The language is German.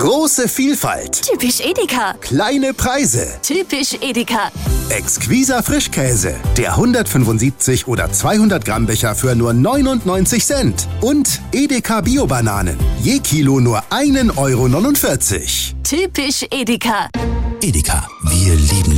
Große Vielfalt. Typisch Edeka. Kleine Preise. Typisch Edeka. Exquiser Frischkäse. Der 175 oder 200 Gramm Becher für nur 99 Cent. Und Edeka Bio-Bananen. Je Kilo nur 1,49 €. Typisch Edeka. Edeka, wir lieben